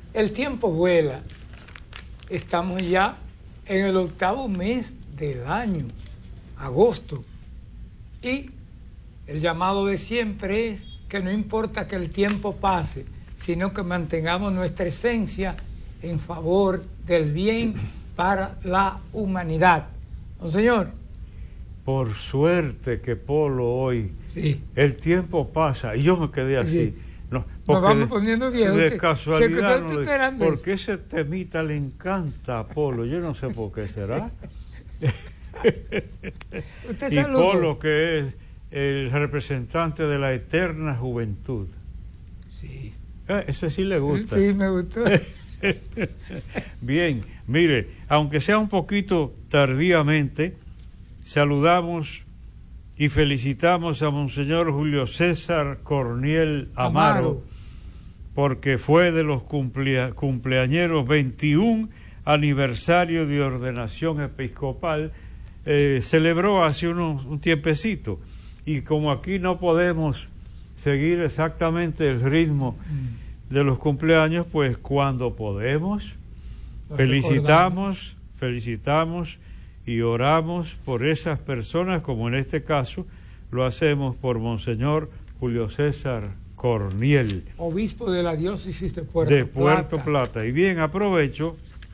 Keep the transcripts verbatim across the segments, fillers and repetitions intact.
El tiempo vuela. Estamos ya en el octavo mes del año, agosto. Y el llamado de siempre es que no importa que el tiempo pase, sino que mantengamos nuestra esencia en favor del bien para la humanidad. ¿No, señor? Por suerte que Polo hoy, sí. El tiempo pasa, y yo me quedé así. Sí. No, Nos vamos de, poniendo viejos. De se, casualidad, se no, porque ese temita le encanta a Polo, yo no sé por qué será. ¿Usted y saludó? Polo, que es el representante de la eterna juventud. Sí. Eh, ese sí le gusta. Sí, me gustó. Bien, mire, aunque sea un poquito tardíamente, saludamos y felicitamos a Monseñor Julio César Corniel Amaro, Amaro. porque fue de los cumplea, cumpleañeros veintiún aniversario de ordenación episcopal, eh, celebró hace unos, un tiempecito, y como aquí no podemos seguir exactamente el ritmo mm. de los cumpleaños, pues cuando podemos, Lo felicitamos, recordamos. felicitamos y oramos por esas personas, como en este caso lo hacemos por Monseñor Julio César Corniel, obispo de la diócesis de Puerto, de Puerto Plata. Plata. Y bien, aprovecho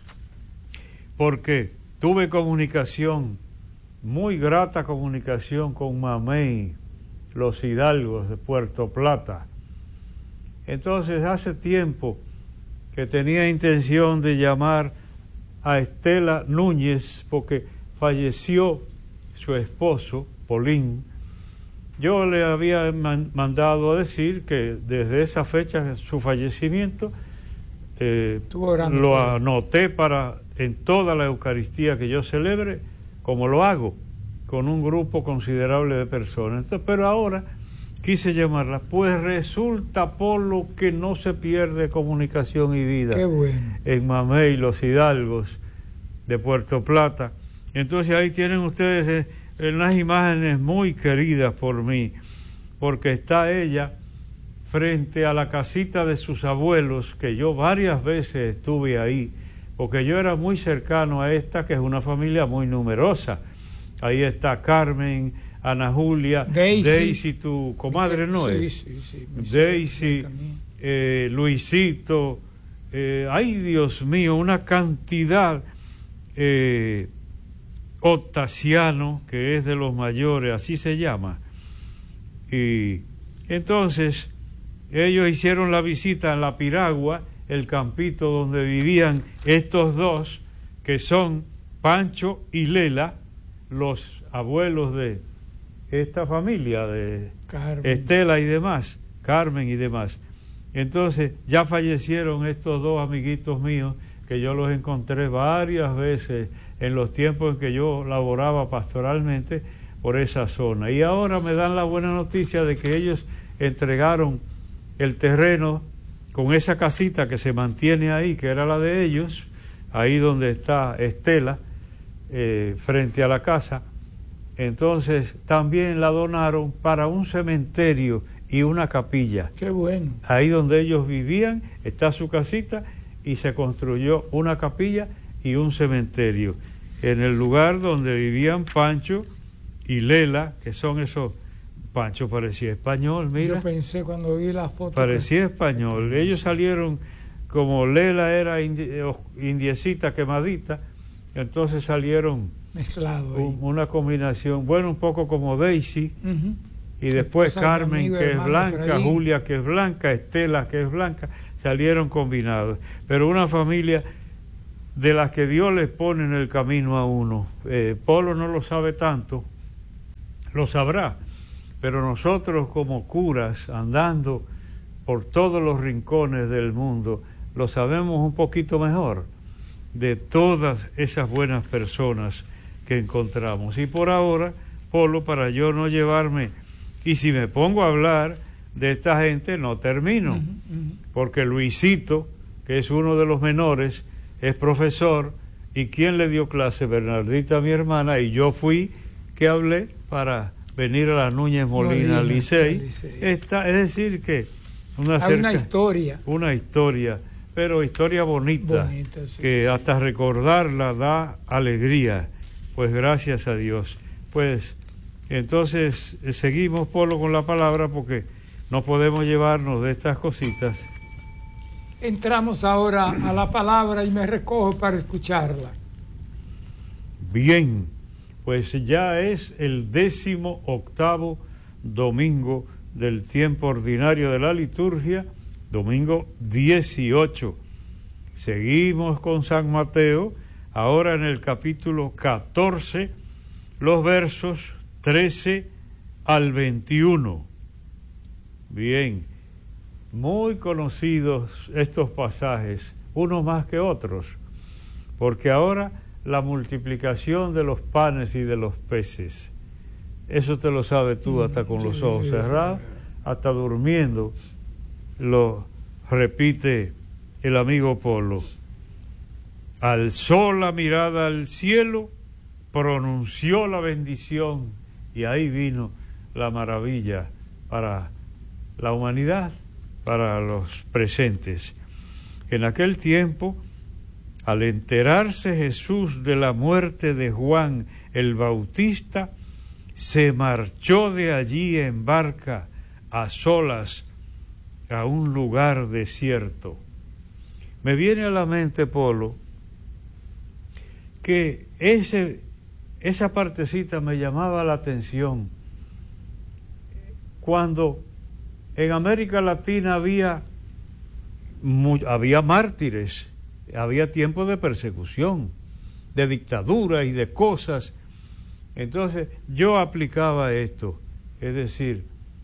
porque tuve comunicación, muy grata comunicación con Mamey, los hidalgos de Puerto Plata. Entonces, hace tiempo que tenía intención de llamar a Estela Núñez, porque falleció su esposo, Polín. Yo le había man- mandado a decir que desde esa fecha de su fallecimiento eh, lo anoté para en toda la Eucaristía que yo celebre, como lo hago, con un grupo considerable de personas. Entonces, pero ahora quise llamarla, pues resulta, por lo que no se pierde comunicación y vida. Qué bueno. En Mamey, los hidalgos de Puerto Plata. Entonces ahí tienen ustedes eh, unas imágenes muy queridas por mí, porque está ella frente a la casita de sus abuelos, que yo varias veces estuve ahí, porque yo era muy cercano a esta, que es una familia muy numerosa. Ahí está Carmen, Ana Julia, Daisy, Daisy tu comadre, ¿no sí, es? Sí, sí, Daisy, eh, Luisito, eh, ay Dios mío, una cantidad, eh, Octaciano, que es de los mayores, así se llama. Y entonces ellos hicieron la visita en La Piragua, el campito donde vivían estos dos, que son Pancho y Lela, los abuelos de esta familia, de Carmen. Estela y demás, Carmen y demás. Entonces ya fallecieron estos dos amiguitos míos, que yo los encontré varias veces en los tiempos en que yo laboraba pastoralmente por esa zona. Y ahora me dan la buena noticia de que ellos entregaron el terreno con esa casita que se mantiene ahí, que era la de ellos, ahí donde está Estela, eh, frente a la casa. Entonces también la donaron para un cementerio y una capilla. Qué bueno. Ahí donde ellos vivían está su casita y se construyó una capilla y un cementerio en el lugar donde vivían Pancho y Lela, que son esos. Pancho parecía español, mira. Yo pensé cuando vi la foto. Parecía que... español. Ellos salieron, como Lela era indi indiecita quemadita, entonces salieron mezclado un, una combinación, bueno, un poco como Daisy, uh-huh. y después Carmen, que es blanca, Julia, que es blanca, Estela, que es blanca, salieron combinados. Pero una familia de las que Dios les pone en el camino a uno. Eh, Polo no lo sabe tanto, lo sabrá, pero nosotros como curas, andando por todos los rincones del mundo, lo sabemos un poquito mejor de todas esas buenas personas que encontramos. Y por ahora, Polo, para yo no llevarme, y si me pongo a hablar de esta gente, no termino, uh-huh, uh-huh. porque Luisito, que es uno de los menores, es profesor, y quien le dio clase, Bernardita, mi hermana, y yo fui que hablé para venir a la Núñez Molina, Molina Licey. Licey. Esta, es decir que una, cerca, una historia una historia pero historia bonita, bonita sí. Que hasta recordarla da alegría. Pues gracias a Dios. Pues entonces eh, seguimos, Polo, con la palabra, porque no podemos llevarnos de estas cositas. Entramos ahora a la palabra y me recojo para escucharla. Bien, pues ya es el décimo octavo domingo del tiempo ordinario de la liturgia, domingo dieciocho. Seguimos con San Mateo, ahora en el capítulo catorce, los versos trece al veintiuno. Bien, muy conocidos estos pasajes, unos más que otros, porque ahora la multiplicación de los panes y de los peces, eso te lo sabes tú hasta con los ojos cerrados, hasta durmiendo, lo repite el amigo Polo. Alzó la mirada al cielo, pronunció la bendición y ahí vino la maravilla para la humanidad, para los presentes. En aquel tiempo, al enterarse Jesús de la muerte de Juan el Bautista, se marchó de allí en barca a solas a un lugar desierto. Me viene a la mente, Polo, que ese, esa partecita me llamaba la atención. Cuando en América Latina había, había mártires, había tiempo de persecución, de dictadura y de cosas. Entonces yo aplicaba esto, es decir,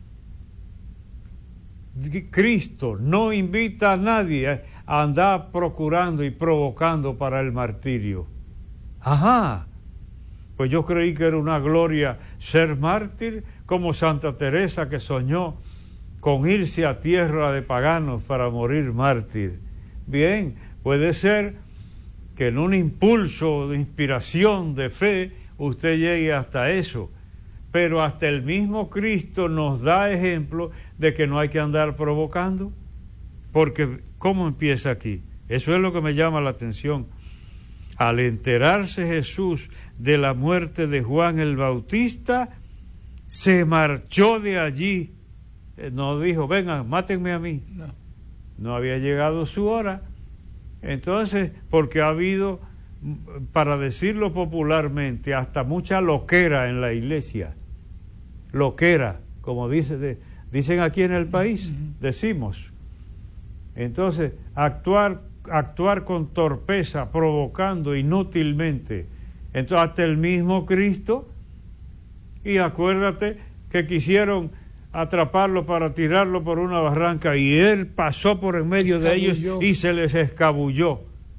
Cristo no invita a nadie a andar procurando y provocando para el martirio. Ajá, pues yo creí que era una gloria ser mártir, como Santa Teresa, que soñó con irse a tierra de paganos para morir mártir. Bien, puede ser que en un impulso de inspiración, de fe, usted llegue hasta eso, pero hasta el mismo Cristo nos da ejemplo de que no hay que andar provocando, porque ¿cómo empieza aquí? Eso es lo que me llama la atención. Al enterarse Jesús de la muerte de Juan el Bautista, se marchó de allí. No dijo, vengan, mátenme a mí. No. No había llegado su hora. Entonces, porque ha habido, para decirlo popularmente, hasta mucha loquera en la iglesia. Loquera, como dice, de, dicen aquí en el país, uh-huh. decimos. Entonces, actuar, actuar con torpeza, provocando inútilmente. Entonces, hasta el mismo Cristo, y acuérdate que quisieron atraparlo para tirarlo por una barranca y él pasó por en medio de ellos y se les escabulló.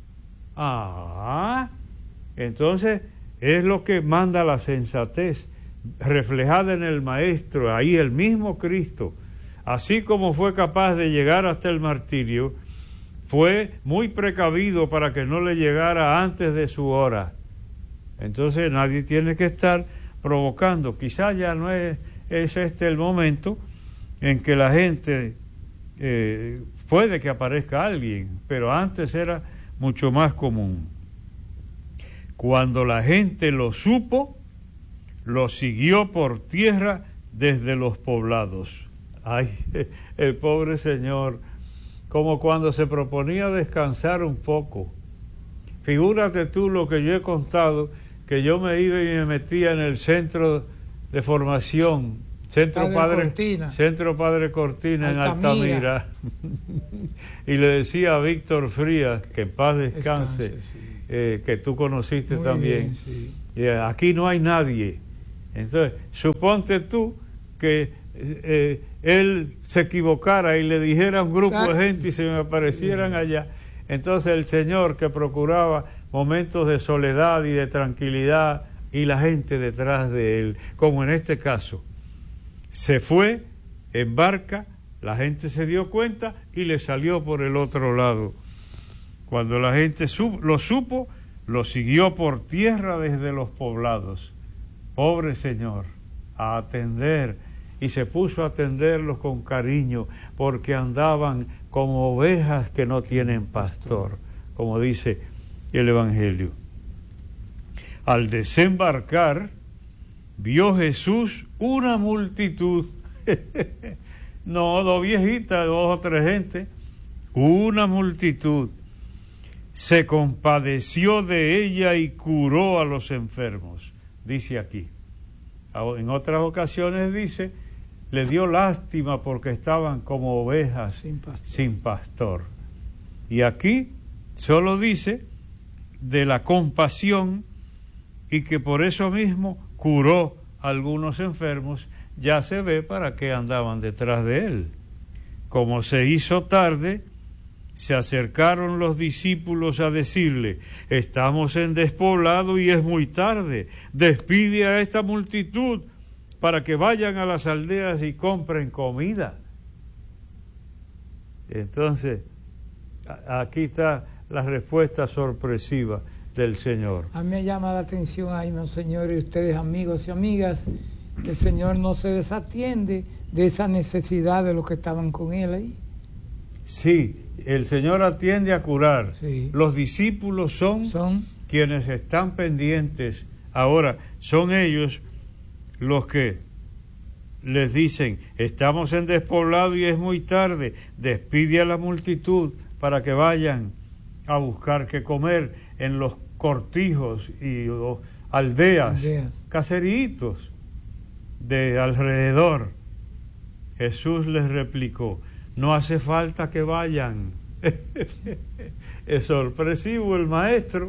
Ah, entonces es lo que manda la sensatez reflejada en el Maestro, ahí el mismo Cristo, así como fue capaz de llegar hasta el martirio, fue muy precavido para que no le llegara antes de su hora. Entonces nadie tiene que estar provocando. Quizás ya no es es este el momento en que la gente eh, puede que aparezca alguien, pero antes era mucho más común. Cuando la gente lo supo, lo siguió por tierra desde los poblados. Ay, el pobre señor, como cuando se proponía descansar un poco. Figúrate tú lo que yo he contado, que yo me iba y me metía en el centro de formación, Centro Padre, Padre Centro Padre Cortina, Altamira, en Altamira, y le decía a Víctor Frías, que en paz descanse, descanse sí. eh, que tú conociste muy también, bien, sí. y aquí no hay nadie. Entonces, suponte tú que eh, él se equivocara y le dijera a un grupo Exacto. de gente y se me aparecieran sí. allá. Entonces el Señor, que procuraba momentos de soledad y de tranquilidad, y la gente detrás de él, como en este caso, se fue en barca, la gente se dio cuenta y le salió por el otro lado. Cuando la gente su- lo supo, lo siguió por tierra desde los poblados. Pobre señor, a atender, y se puso a atenderlos con cariño, porque andaban como ovejas que no tienen pastor, como dice el Evangelio. Al desembarcar, vio Jesús una multitud, no dos viejitas, dos o tres gente, una multitud. Se compadeció de ella y curó a los enfermos, dice aquí. En otras ocasiones dice, le dio lástima porque estaban como ovejas sin pastor. sin pastor. Y aquí solo dice de la compasión y que por eso mismo curó a algunos enfermos. Ya se ve para qué andaban detrás de él. Como se hizo tarde, se acercaron los discípulos a decirle, estamos en despoblado y es muy tarde, despide a esta multitud para que vayan a las aldeas y compren comida. Entonces, aquí está la respuesta sorpresiva del Señor. A mí me llama la atención ahí, Monseñor, y ustedes amigos y amigas, el Señor no se desatiende de esa necesidad de los que estaban con él ahí. Sí, el Señor atiende a curar. Sí. Los discípulos son, son quienes están pendientes. Ahora, son ellos los que les dicen, estamos en despoblado y es muy tarde, despide a la multitud para que vayan a buscar qué comer en los cortijos y o, aldeas, aldeas, caseritos de alrededor. Jesús les replicó, no hace falta que vayan. Es sorpresivo el maestro,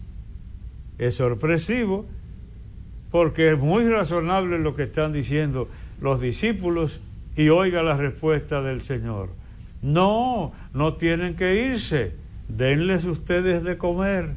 es sorpresivo, porque es muy razonable lo que están diciendo los discípulos, y oiga la respuesta del Señor. No, no tienen que irse, denles ustedes de comer.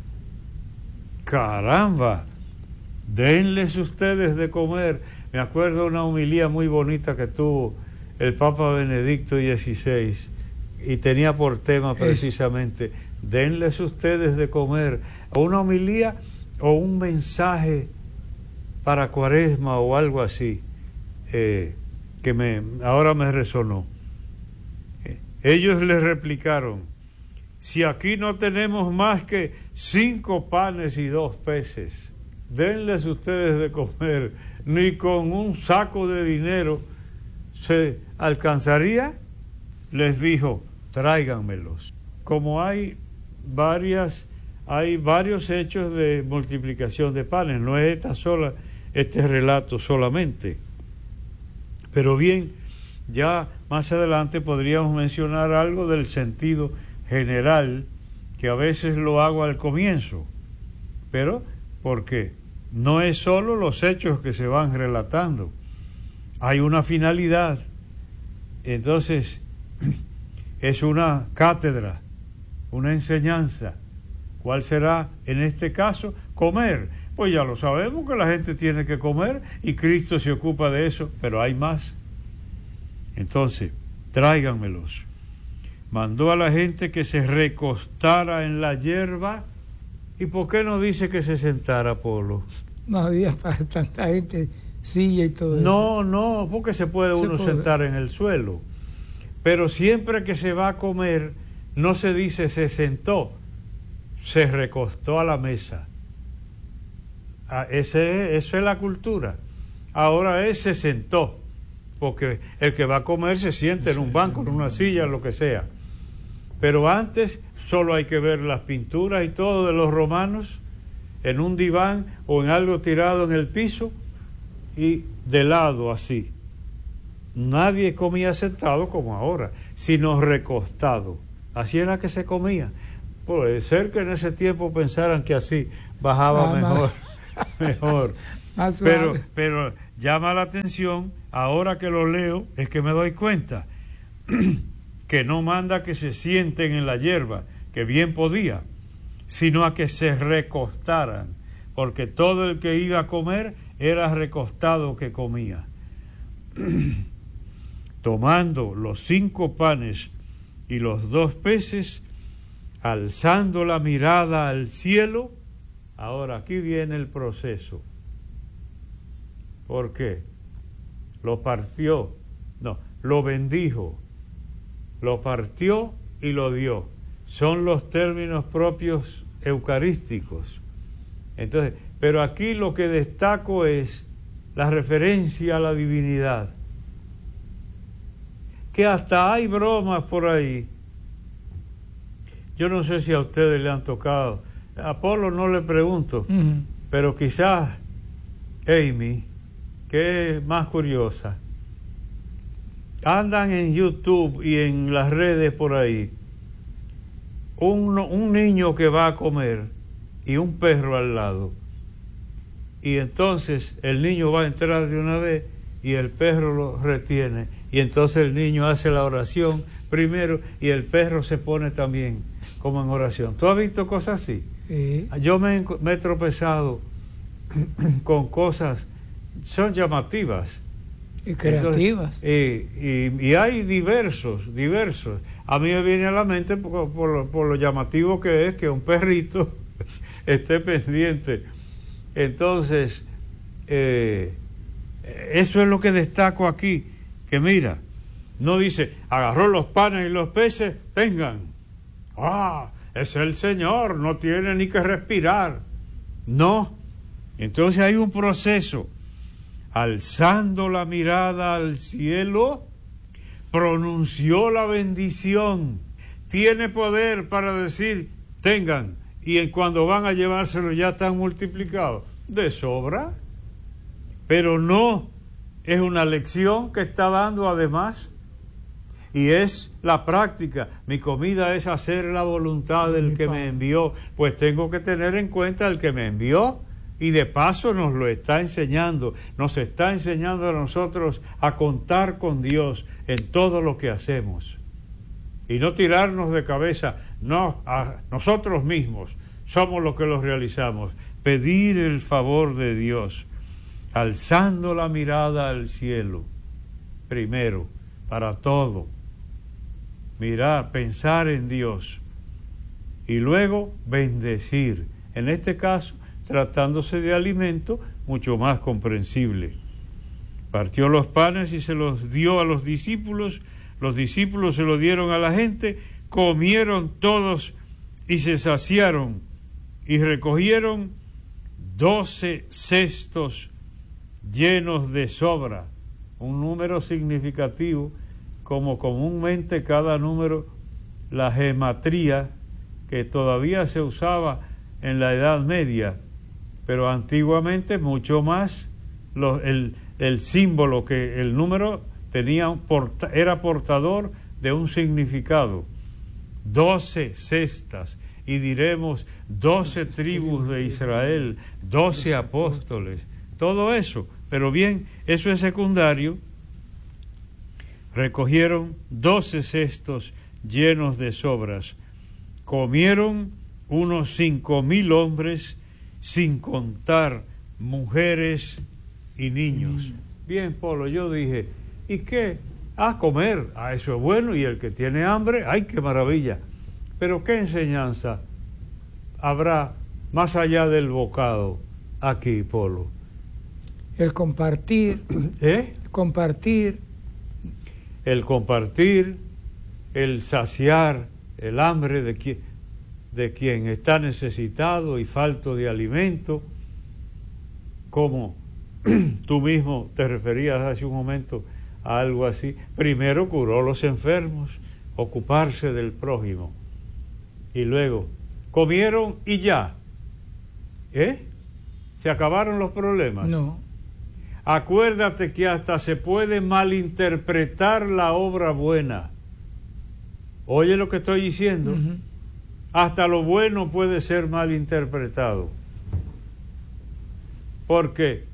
Caramba, denles ustedes de comer. Me acuerdo de una homilía muy bonita que tuvo el Papa Benedicto dieciséis, y tenía por tema precisamente, denles ustedes de comer. Una homilía o un mensaje para Cuaresma o algo así, eh, que me ahora me resonó. Eh, ellos les replicaron, si aquí no tenemos más que cinco panes y dos peces, denles ustedes de comer, ni con un saco de dinero se alcanzaría. Les dijo, tráiganmelos. Como hay varias, hay varios hechos de multiplicación de panes, no es esta sola, este relato solamente. Pero bien, ya más adelante podríamos mencionar algo del sentido general, que a veces lo hago al comienzo, pero porque no es solo los hechos que se van relatando, hay una finalidad. Entonces, es una cátedra, una enseñanza. ¿Cuál será en este caso? Comer. Pues ya lo sabemos que la gente tiene que comer y Cristo se ocupa de eso, pero hay más. Entonces, tráiganmelos. Mandó a la gente que se recostara en la hierba. ¿Y por qué no dice que se sentara, Polo? No había para tanta gente, silla y todo eso. No, no, porque se puede se uno puede. sentar en el suelo. Pero siempre que se va a comer, no se dice se sentó, se recostó a la mesa. Ah, ese, eso es la cultura. Ahora es se sentó, porque el que va a comer se siente en un banco, en una silla, lo que sea. Pero antes solo hay que ver las pinturas y todo de los romanos, en un diván o en algo tirado en el piso y de lado así. Nadie comía sentado como ahora, sino recostado. Así era que se comía. Puede ser que en ese tiempo pensaran que así bajaba ah, mejor, mejor. Pero, pero llama la atención, ahora que lo leo, es que me doy cuenta que no manda que se sienten en la hierba, que bien podía, sino a que se recostaran, porque todo el que iba a comer era recostado que comía. Tomando los cinco panes y los dos peces, alzando la mirada al cielo. Ahora aquí viene el proceso. ¿Por qué? Lo partió, no, lo bendijo, lo partió y lo dio. Son los términos propios eucarísticos. Entonces, pero aquí lo que destaco es la referencia a la divinidad. Que hasta hay bromas por ahí. Yo no sé si a ustedes le han tocado. A Apolo no le pregunto, uh-huh. pero quizás Amy, que es más curiosa, andan en YouTube y en las redes por ahí un, un niño que va a comer y un perro al lado, y entonces el niño va a entrar de una vez y el perro lo retiene, y entonces el niño hace la oración primero y el perro se pone también como en oración. ¿Tú has visto cosas así? Sí. Yo me, me he tropezado con cosas, son llamativas y creativas. Entonces, y, y, y hay diversos, diversos. A mí me viene a la mente por, por, lo, por lo llamativo que es que un perrito esté pendiente. Entonces, eh, eso es lo que destaco aquí, que mira, no dice, agarró los panes y los peces, tengan. Ah, es el Señor, no tiene ni que respirar. No. Entonces hay un proceso. Alzando la mirada al cielo, pronunció la bendición. Tiene poder para decir, tengan, y en cuando van a llevárselo ya están multiplicados. De sobra. Pero no, es una lección que está dando además, y es la práctica. Mi comida es hacer la voluntad del que me envió, pues tengo que tener en cuenta el que me envió. Y de paso nos lo está enseñando, nos está enseñando a nosotros a contar con Dios en todo lo que hacemos. Y no tirarnos de cabeza, no, a nosotros mismos somos los que los realizamos. Pedir el favor de Dios, alzando la mirada al cielo, primero, para todo. Mirar, pensar en Dios. Y luego bendecir. En este caso, tratándose de alimento, mucho más comprensible. Partió los panes y se los dio a los discípulos, los discípulos se los dieron a la gente, comieron todos y se saciaron, y recogieron doce cestos llenos de sobra, un número significativo, como comúnmente cada número, la gematría, que todavía se usaba en la Edad Media, pero antiguamente mucho más, lo, el, el símbolo, que el número tenía un porta, era portador de un significado. Doce cestas, y diremos doce tribus de Israel, doce apóstoles, todo eso. Pero bien, eso es secundario. Recogieron doce cestos llenos de sobras. Comieron unos cinco mil hombres, sin contar mujeres y niños. Bien, Polo, yo dije, ¿y qué? A comer, a eso es bueno, y el que tiene hambre, ¡ay, qué maravilla! Pero ¿qué enseñanza habrá más allá del bocado aquí, Polo? El compartir, ¿Eh? el compartir. El compartir, el saciar el hambre de quien de quien está necesitado y falto de alimento, como tú mismo te referías hace un momento a algo así. Primero curó los enfermos, ocuparse del prójimo, y luego comieron y ya. ¿Eh? ¿Se acabaron los problemas? No. Acuérdate que hasta se puede malinterpretar la obra buena. Oye lo que estoy diciendo. Uh-huh. Hasta lo bueno puede ser malinterpretado. Porque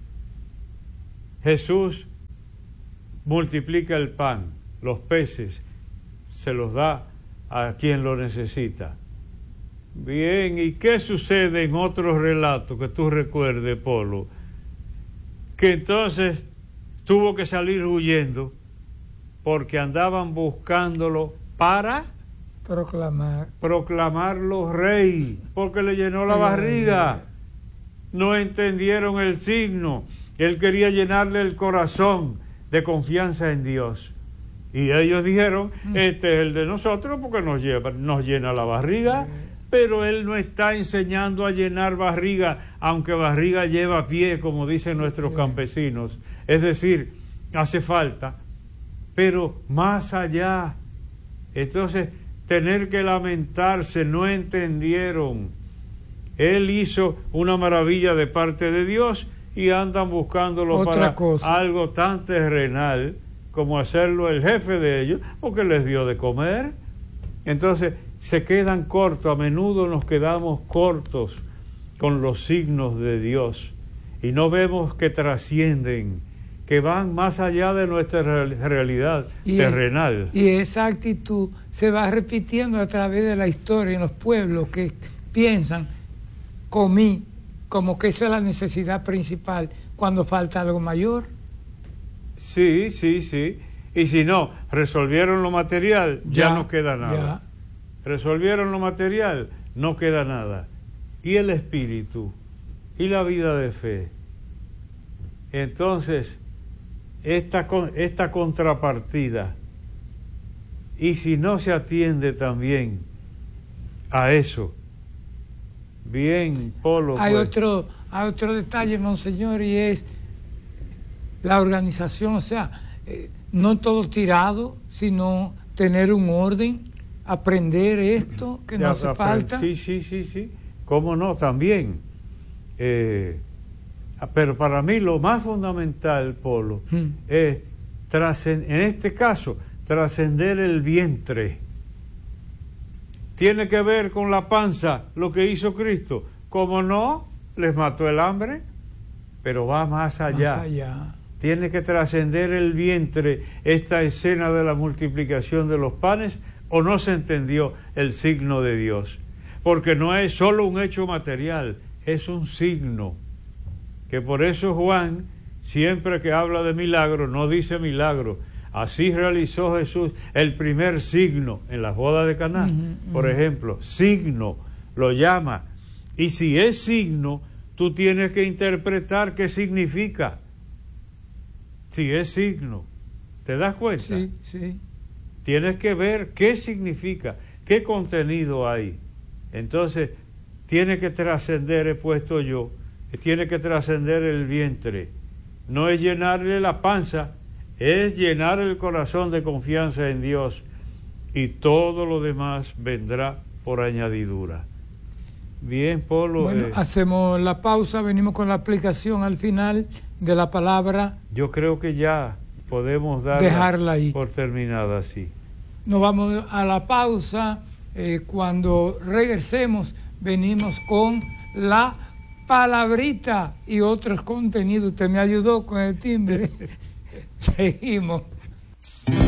Jesús multiplica el pan, los peces, se los da a quien lo necesita. Bien, ¿y qué sucede en otros relatos que tú recuerdes, Polo? Que entonces tuvo que salir huyendo porque andaban buscándolo para proclamar proclamarlo rey, porque le llenó la barriga. No entendieron el signo. Él quería llenarle el corazón de confianza en Dios. Y ellos dijeron, este es el de nosotros porque nos, lleva, nos llena la barriga, pero él no está enseñando a llenar barriga, aunque barriga lleva pie, como dicen nuestros campesinos. Es decir, hace falta, pero más allá. Entonces, tener que lamentarse, no entendieron. Él hizo una maravilla de parte de Dios y andan buscándolo Otra para cosa. algo tan terrenal como hacerlo el jefe de ellos, porque les dio de comer. Entonces se quedan cortos, a menudo nos quedamos cortos con los signos de Dios y no vemos que trascienden, que van más allá de nuestra realidad y terrenal. Es, y esa actitud se va repitiendo a través de la historia en los pueblos que piensan, comí, como que esa es la necesidad principal cuando falta algo mayor. Sí, sí, sí. Y si no, resolvieron lo material, ya, ya no queda nada. Ya. Resolvieron lo material, no queda nada. Y el espíritu, y la vida de fe. Entonces, esta, esta contrapartida, y si no se atiende también a eso, bien, Polo. Hay, pues. otro, hay otro detalle, monseñor, y es la organización, o sea, eh, no todo tirado, sino tener un orden, aprender esto que nos hace falta. Sí, sí, sí, sí, cómo no, también. Eh, pero para mí lo más fundamental, Polo, hmm. es, trascend- en este caso, trascender el vientre. ¿Tiene que ver con la panza lo que hizo Cristo? ¿Cómo no? Les mató el hambre, pero va más allá. Más allá. Tiene que trascender el vientre esta escena de la multiplicación de los panes, o no se entendió el signo de Dios. Porque no es solo un hecho material, es un signo. Que por eso Juan, siempre que habla de milagro, no dice milagro. Así realizó Jesús el primer signo en las bodas de Caná, uh-huh, por uh-huh. ejemplo, signo, lo llama. Y si es signo, tú tienes que interpretar qué significa. Si es signo, ¿te das cuenta? Sí, sí. Tienes que ver qué significa, qué contenido hay. Entonces, tiene que trascender, he puesto yo, tiene que trascender el vientre. No es llenarle la panza, es llenar el corazón de confianza en Dios, y todo lo demás vendrá por añadidura. Bien, Polo. Bueno, eh, hacemos la pausa, venimos con la aplicación al final de la palabra. Yo creo que ya podemos darla dejarla ahí por terminada, sí. Nos vamos a la pausa. Eh, cuando regresemos, venimos con la palabrita y otros contenidos. Usted me ayudó con el timbre. Seguimos.